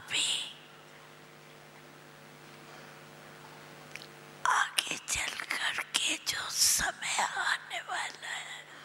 भी आगे चल कर के जो समय आने वाला है